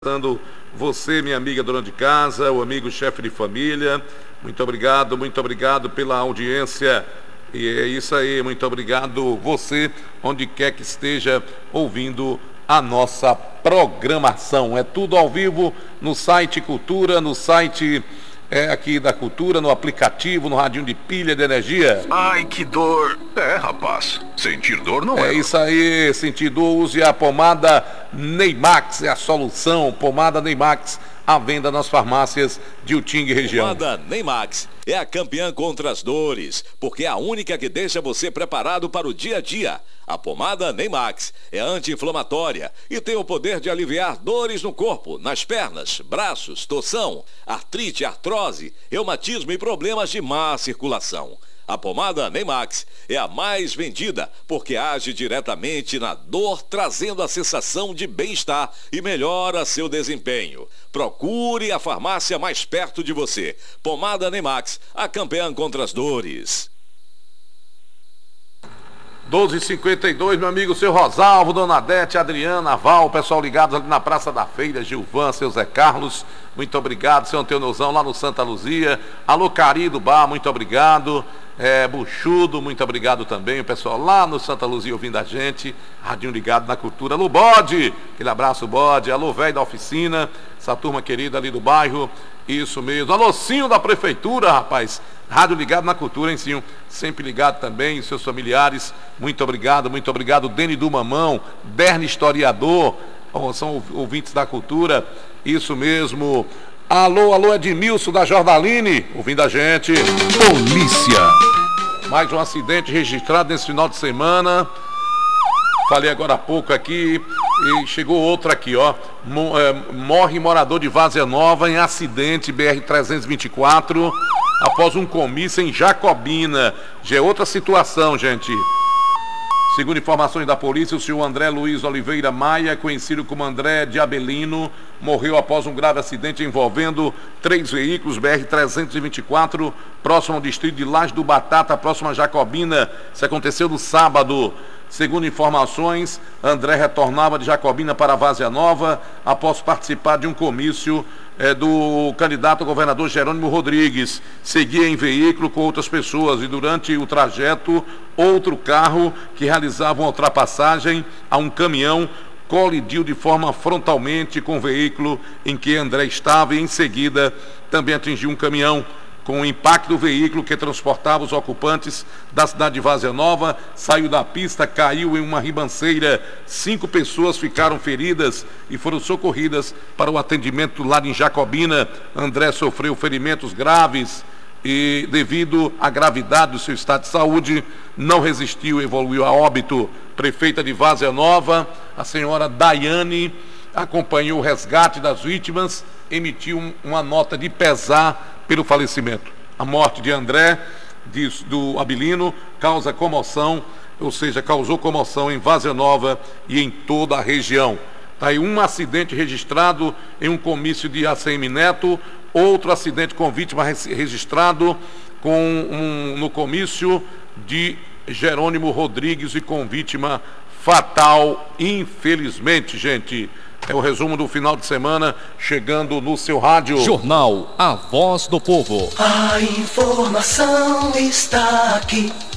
Dando você, minha amiga dona de casa, o amigo chefe de família, muito obrigado pela audiência, e é isso aí, muito obrigado você, onde quer que esteja ouvindo a nossa programação, é tudo ao vivo no site Cultura, no site aqui da Cultura, no aplicativo, no radinho de pilha de energia. Ai, que dor. Rapaz, sentir dor não é. É isso aí, sentir dor, use a pomada Neymax, é a solução, pomada Neymax, à venda nas farmácias de Utinga e região. Pomada Neymax é a campeã contra as dores, porque é a única que deixa você preparado para o dia a dia. A pomada Neymax é anti-inflamatória e tem o poder de aliviar dores no corpo, nas pernas, braços, torção, artrite, artrose, reumatismo e problemas de má circulação. A pomada Neymax é a mais vendida porque age diretamente na dor, trazendo a sensação de bem-estar e melhora seu desempenho. Procure a farmácia mais perto de você. Pomada Neymax, a campeã contra as dores. 12h52, meu amigo, seu Rosalvo, Dona Adete, Adriana, Val, pessoal ligados ali na Praça da Feira, Gilvan, seu Zé Carlos, muito obrigado, seu Anteonozão lá no Santa Luzia, alô Cari do Bar, muito obrigado, Buchudo, muito obrigado também, o pessoal lá no Santa Luzia ouvindo a gente, radinho ligado na Cultura, alô Bode, aquele abraço Bode, alô velho da oficina, essa turma querida ali do bairro, isso mesmo, alô Cinho da Prefeitura, rapaz, rádio ligado na Cultura, hein, Cinho? Sempre ligado também, e seus familiares, muito obrigado, Deni do Mamão, Derne Historiador, são ouvintes da Cultura, isso mesmo, alô Edmilson da Jordaline, ouvindo a gente. Polícia. Mais um acidente registrado nesse final de semana, falei agora há pouco aqui, e chegou outro aqui, ó, morre morador de Várzea Nova em acidente BR-324, após um comício em Jacobina. Já é outra situação, gente. Segundo informações da polícia, o senhor André Luiz Oliveira Maia, conhecido como André Diabelino, morreu após um grave acidente envolvendo 3 veículos BR-324, próximo ao distrito de Laje do Batata, próximo a Jacobina. Isso aconteceu no sábado. Segundo informações, André retornava de Jacobina para Várzea Nova após participar de um comício do candidato a governador Jerônimo Rodrigues. Seguia em veículo com outras pessoas e durante o trajeto, outro carro que realizava uma ultrapassagem a um caminhão colidiu de forma frontalmente com o veículo em que André estava e em seguida também atingiu um caminhão. Com o impacto do veículo que transportava os ocupantes da cidade de Várzea Nova, saiu da pista, caiu em uma ribanceira. 5 pessoas ficaram feridas e foram socorridas para o atendimento lá em Jacobina. André sofreu ferimentos graves e, devido à gravidade do seu estado de saúde, não resistiu e evoluiu a óbito. Prefeita de Várzea Nova, a senhora Daiane, acompanhou o resgate das vítimas, emitiu uma nota de pesar pelo falecimento. A morte de André, do Abilino, causa comoção, ou seja, causou comoção em Várzea Nova e em toda a região. Está aí um acidente registrado em um comício de ACM Neto, outro acidente com vítima registrado no comício de Jerônimo Rodrigues e com vítima fatal, infelizmente, gente. É o resumo do final de semana, chegando no seu rádio. Jornal A Voz do Povo. A informação está aqui.